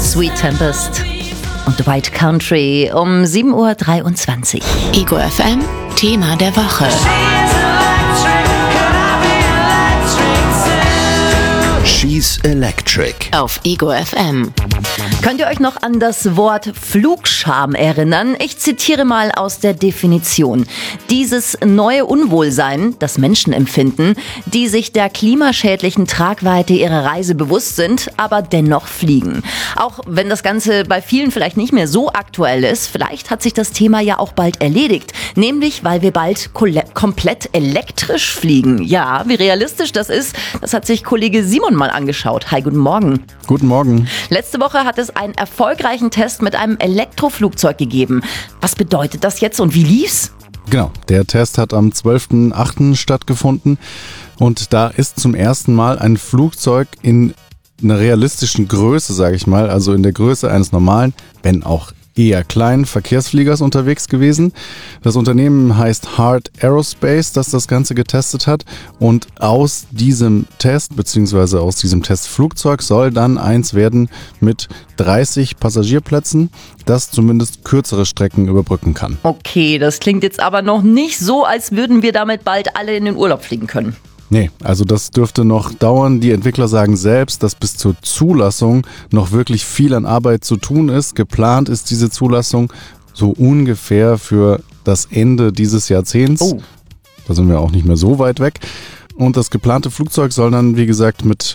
Sweet Tempest und White Country um 7.23 Uhr. Ego FM, Thema der Woche. She's Electric. Auf Ego FM. Könnt ihr euch noch an das Wort Flugscham erinnern? Ich zitiere mal aus der Definition. Dieses neue Unwohlsein, das Menschen empfinden, die sich der klimaschädlichen Tragweite ihrer Reise bewusst sind, aber dennoch fliegen. Auch wenn das Ganze bei vielen vielleicht nicht mehr so aktuell ist, vielleicht hat sich das Thema ja auch bald erledigt. Nämlich, weil wir bald komplett elektrisch fliegen. Ja, wie realistisch das ist, das hat sich Kollege Simon mal angeschaut. Hi, guten Morgen. Guten Morgen. Letzte Woche hat es einen erfolgreichen Test mit einem Elektroflugzeug gegeben. Was bedeutet das jetzt und wie lief's? Genau, der Test hat am 12.08. stattgefunden und da ist zum ersten Mal ein Flugzeug in einer realistischen Größe, sage ich mal, also in der Größe eines normalen, wenn auch eher kleinen Verkehrsfliegers unterwegs gewesen. Das Unternehmen heißt Heart Aerospace, das das Ganze getestet hat, und aus diesem Test bzw. aus diesem Testflugzeug soll dann eins werden mit 30 Passagierplätzen, das zumindest kürzere Strecken überbrücken kann. Okay, das klingt jetzt aber noch nicht so, als würden wir damit bald alle in den Urlaub fliegen können. Nee, also das dürfte noch dauern. Die Entwickler sagen selbst, dass bis zur Zulassung noch wirklich viel an Arbeit zu tun ist. Geplant ist diese Zulassung so ungefähr für das Ende dieses Jahrzehnts. Oh. Da sind wir auch nicht mehr so weit weg. Und das geplante Flugzeug soll dann, wie gesagt, mit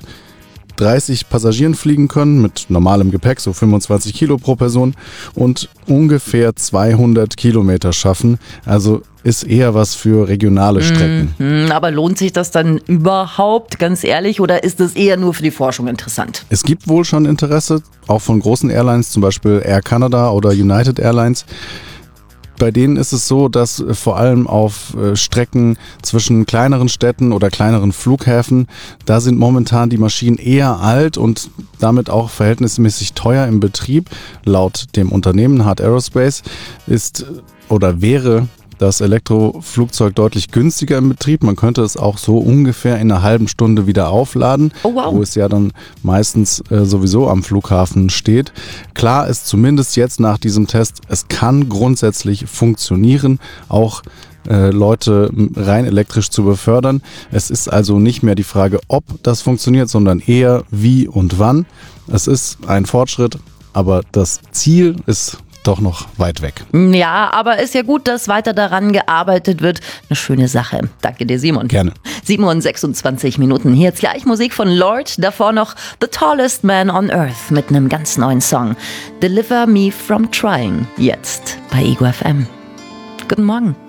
30 Passagieren fliegen können, mit normalem Gepäck, so 25 Kilo pro Person, und ungefähr 200 Kilometer schaffen. Also ist eher was für regionale Strecken. Aber lohnt sich das dann überhaupt, ganz ehrlich, oder ist es eher nur für die Forschung interessant? Es gibt wohl schon Interesse, auch von großen Airlines, zum Beispiel Air Canada oder United Airlines. Bei denen ist es so, dass vor allem auf Strecken zwischen kleineren Städten oder kleineren Flughäfen, da sind momentan die Maschinen eher alt und damit auch verhältnismäßig teuer im Betrieb. Laut dem Unternehmen Heart Aerospace ist oder wäre das Elektroflugzeug deutlich günstiger im Betrieb. Man könnte es auch so ungefähr in einer halben Stunde wieder aufladen, wo es ja dann meistens sowieso am Flughafen steht. Klar ist zumindest jetzt nach diesem Test, es kann grundsätzlich funktionieren, auch Leute rein elektrisch zu befördern. Es ist also nicht mehr die Frage, ob das funktioniert, sondern eher wie und wann. Es ist ein Fortschritt, aber das Ziel ist doch noch weit weg. Ja, aber ist ja gut, dass weiter daran gearbeitet wird. Eine schöne Sache. Danke dir, Simon. Gerne. 7:26 Hier jetzt gleich Musik von Lord. Davor noch The Tallest Man on Earth mit einem ganz neuen Song. Deliver Me From Trying. Jetzt bei Ego FM. Guten Morgen.